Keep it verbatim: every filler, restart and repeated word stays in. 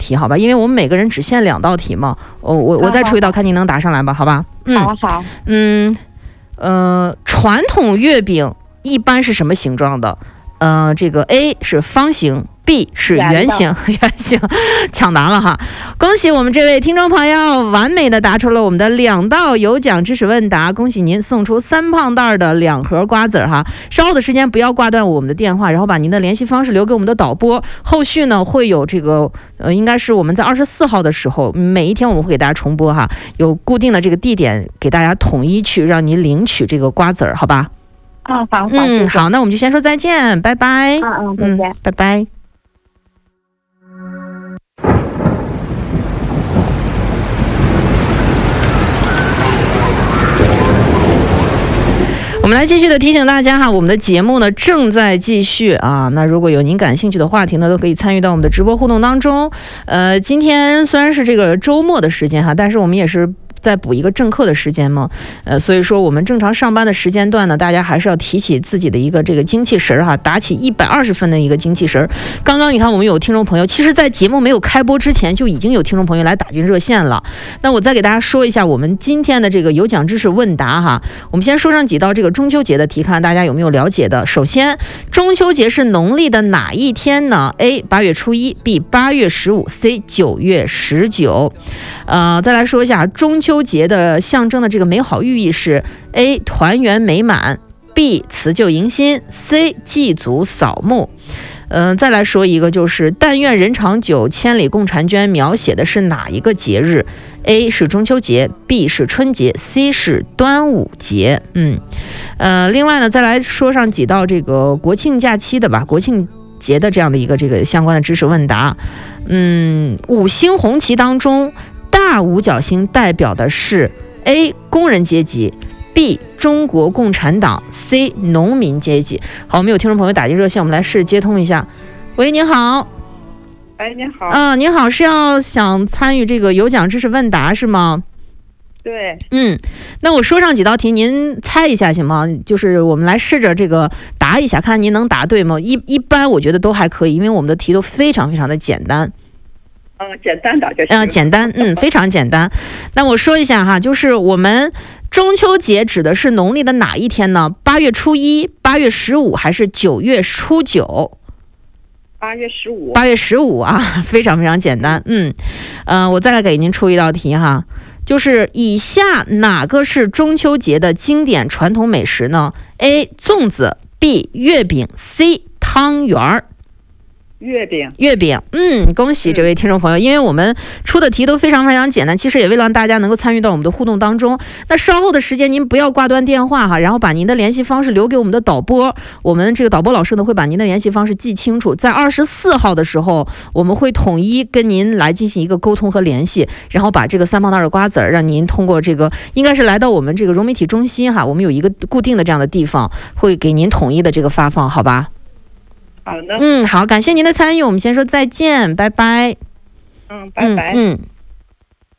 题，好吧？因为我们每个人只限两道题嘛。哦，我我再出一道，看您能答上来吧？好吧？ 嗯，好好。 嗯，呃，传统月饼一般是什么形状的？呃，这个 A 是方形。B 是圆形，圆形，抢答了哈！恭喜我们这位听众朋友完美的答出了我们的两道有奖知识问答，恭喜您送出三胖袋的两盒瓜子哈！稍后的时间不要挂断我们的电话，然后把您的联系方式留给我们的导播，后续呢会有这个呃，应该是我们在二十四号的时候，每一天我们会给大家重播哈，有固定的这个地点给大家统一去让您领取这个瓜子儿，好吧？ 嗯，好， 嗯，好，那我们就先说再见，拜拜。 嗯嗯，再见， 嗯，拜拜。我们来继续的提醒大家哈，我们的节目呢正在继续啊。那如果有您感兴趣的话题呢，都可以参与到我们的直播互动当中。呃，今天虽然是这个周末的时间哈，但是我们也是再补一个正课的时间嘛，呃，所以说我们正常上班的时间段呢，大家还是要提起自己的一个这个精气神儿哈，打起一百二十分的一个精气神儿。刚刚你看我们有听众朋友，其实在节目没有开播之前就已经有听众朋友来打进热线了。那我再给大家说一下我们今天的这个有奖知识问答哈，我们先说上几道这个中秋节的题，看大家有没有了解的。首先，中秋节是农历的哪一天呢 ？A 八月初一 ，B 八月十五 ，C 九月十九。呃，再来说一下中秋。中秋节的象征的这个美好寓意是 A 团圆美满 B 辞旧迎新 C 祭祖扫墓。嗯、呃，再来说一个就是但愿人长久千里共婵娟，描写的是哪一个节日？ A 是中秋节 B 是春节 C 是端午节。嗯，呃，另外呢再来说上几道这个国庆假期的吧，国庆节的这样的一个这个相关的知识问答。嗯，五星红旗当中大五角星代表的是 A 工人阶级 B 中国共产党 C 农民阶级。好，我们有听众朋友打进热线，我们来试接通一下。喂，您好。 哎，您好。 啊、呃，您好，是要想参与这个有奖知识问答是吗？ 对。 嗯，那我说上几道题，您猜一下行吗？就是我们来试着这个答一下，看您能答对吗？一一般我觉得都还可以，因为我们的题都非常非常的简单。 嗯，简单的就是。 嗯、呃，简单，嗯，非常简单。那我说一下哈，就是我们中秋节指的是农历的哪一天呢？八月初一、八月十五还是九月初九？ 八月十五。 八月十五啊，非常非常简单。嗯，呃，我再来给您出一道题哈，就是以下哪个是中秋节的经典传统美食呢 ？A 粽子 B 月饼 C 汤圆儿。 月饼， 月饼，嗯，恭喜这位听众朋友，因为我们出的题都非常非常简单，其实也为了让大家能够参与到我们的互动当中。那稍后的时间您不要挂断电话哈，然后把您的联系方式留给我们的导播，我们这个导播老师呢会把您的联系方式记清楚，在二十四号的时候，我们会统一跟您来进行一个沟通和联系，然后把这个三胖袋的瓜子儿让您通过这个，应该是来到我们这个融媒体中心哈，我们有一个固定的这样的地方，会给您统一的这个发放，好吧？ 好的。 嗯，好，感谢您的参与，我们先说再见，拜拜。 嗯，拜拜。 嗯。嗯